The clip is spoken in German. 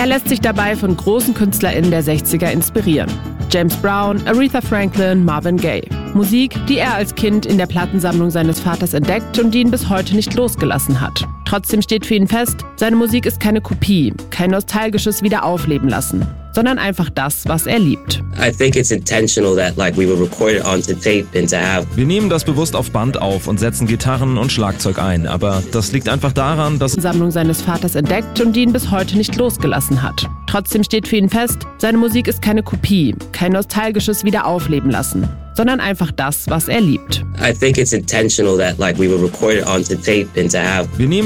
lässt sich dabei von großen KünstlerInnen der 60er inspirieren. James Brown, Aretha Franklin, Marvin Gaye. Musik, die er als Kind in der Plattensammlung seines Vaters entdeckt und die ihn bis heute nicht losgelassen hat. Trotzdem steht für ihn fest, seine Musik ist keine Kopie, kein nostalgisches Wiederaufleben lassen, sondern einfach das, was er liebt. Wir nehmen das bewusst auf Band auf und setzen Gitarren und Schlagzeug ein, aber das liegt einfach daran, dass Sammlung seines Vaters entdeckt und die ihn bis heute nicht losgelassen hat. Trotzdem steht für ihn fest, seine Musik ist keine Kopie, kein nostalgisches Wiederaufleben lassen, sondern einfach das, was er liebt. wir nehmen